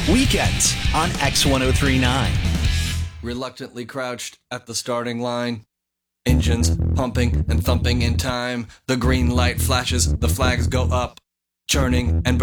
Weekends on X1039. Reluctantly crouched at the starting line. Engines pumping and thumping in time. The green light flashes, the flags go up. Churning and